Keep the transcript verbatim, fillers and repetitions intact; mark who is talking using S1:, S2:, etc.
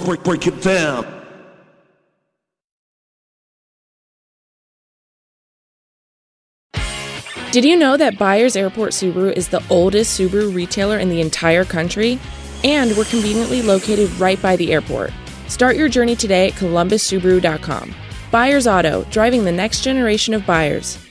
S1: break, break it down.
S2: Did you know that Byers Airport Subaru is the oldest Subaru retailer in the entire country? And we're conveniently located right by the airport. Start your journey today at columbus subaru dot com. Byers Auto, driving the next generation of buyers.